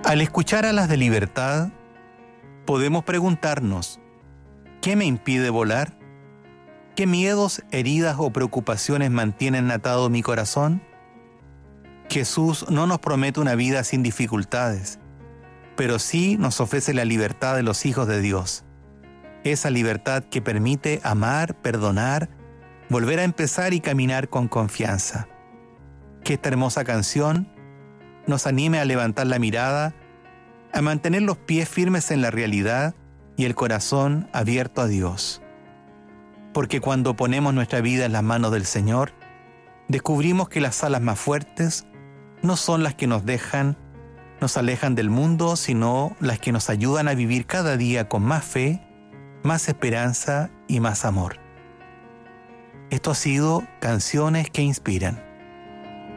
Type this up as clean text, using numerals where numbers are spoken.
Al escuchar alas de libertad, podemos preguntarnos, ¿qué me impide volar? ¿Qué miedos, heridas o preocupaciones mantienen atado mi corazón? Jesús no nos promete una vida sin dificultades, pero sí nos ofrece la libertad de los hijos de Dios. Esa libertad que permite amar, perdonar, volver a empezar y caminar con confianza. Que esta hermosa canción nos anime a levantar la mirada, a mantener los pies firmes en la realidad y el corazón abierto a Dios. Porque cuando ponemos nuestra vida en las manos del Señor, descubrimos que las alas más fuertes no son las que nos alejan del mundo, sino las que nos ayudan a vivir cada día con más fe, más esperanza y más amor. Esto ha sido Canciones que Inspiran.